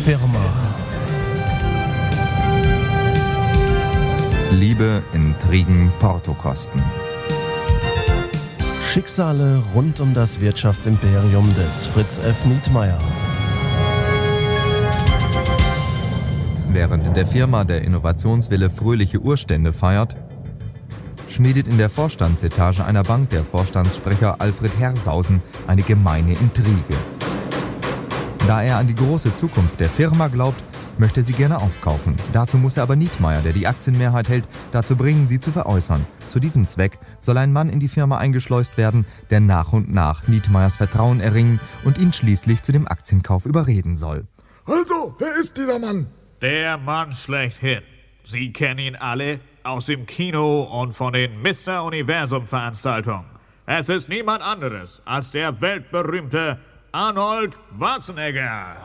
Firma. Liebe, Intrigen, Portokosten. Schicksale rund um das Wirtschaftsimperium des Fritz F. Nietmeyer. Während in der Firma der Innovationswille fröhliche Urstände feiert, schmiedet in der Vorstandsetage einer Bank der Vorstandssprecher Alfred Hersausen eine gemeine Intrige. Da er an die große Zukunft der Firma glaubt, möchte er sie gerne aufkaufen. Dazu muss er aber Nietmeyer, der die Aktienmehrheit hält, dazu bringen, sie zu veräußern. Zu diesem Zweck soll ein Mann in die Firma eingeschleust werden, der nach und nach Nietmeyers Vertrauen erringen und ihn schließlich zu dem Aktienkauf überreden soll. Also, wer ist dieser Mann? Der Mann schlechthin. Sie kennen ihn alle aus dem Kino und von den Mr. Universum-Veranstaltungen. Es ist niemand anderes als der weltberühmte Arnold Schwarzenegger.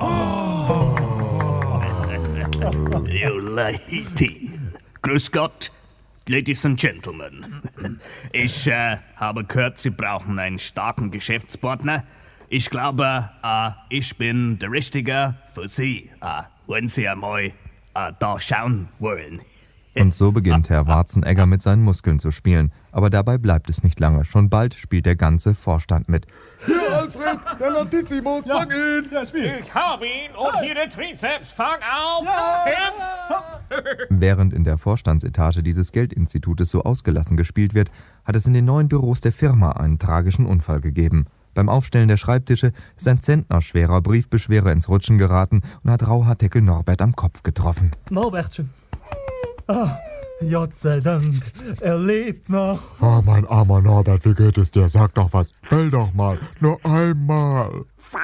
You lady. Grüß Gott, Ladies and Gentlemen. Ich habe gehört, Sie brauchen einen starken Geschäftspartner. Ich glaube, ich bin der Richtige für Sie, wenn Sie einmal da schauen wollen. Und so beginnt Herr Schwarzenegger mit seinen Muskeln zu spielen. Aber dabei bleibt es nicht lange. Schon bald spielt der ganze Vorstand mit. Hier, Alfred, der Latissimus, fang ihn! Ja, ich hab ihn und hier der Trizeps, fang auf! Ja. Während in der Vorstandsetage dieses Geldinstitutes so ausgelassen gespielt wird, hat es in den neuen Büros der Firma einen tragischen Unfall gegeben. Beim Aufstellen der Schreibtische ist ein zentnerschwerer Briefbeschwerer ins Rutschen geraten und hat Rauhaarteckel Norbert am Kopf getroffen. Norbertchen. Gott sei Dank, er lebt noch. Ah, mein armer Norbert, wie geht es dir? Sag doch was. Bell doch mal. Nur einmal.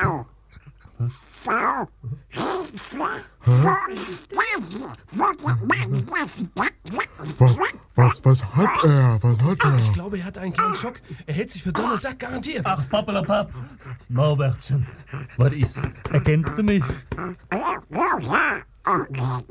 Was hat er? Ich glaube, er hat einen kleinen Schock. Er hält sich für Donald Duck garantiert. Ach, Pappelapapp. Norbertchen, was ist? Erkennst du mich? Ach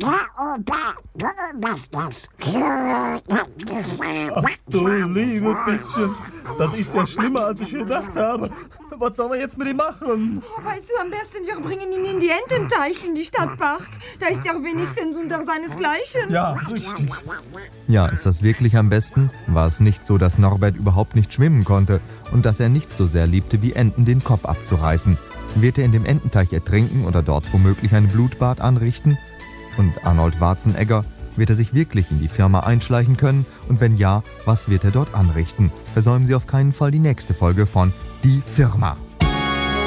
du liebe bisschen, das ist ja schlimmer, als ich gedacht habe. Was sollen wir jetzt mit ihm machen? Weißt du, am besten wir bringen ihn in die Ententeich in die Stadtpark. Da ist ja wenigstens unter seinesgleichen. Ja, richtig. Ja, ist das wirklich am besten? War es nicht so, dass Norbert überhaupt nicht schwimmen konnte und dass er nicht so sehr liebte, wie Enten den Kopf abzureißen? Wird er in dem Ententeich ertrinken oder dort womöglich ein Blutbad anrichten? Und Arnold Schwarzenegger, wird er sich wirklich in die Firma einschleichen können? Und wenn ja, was wird er dort anrichten? Versäumen Sie auf keinen Fall die nächste Folge von Die Firma.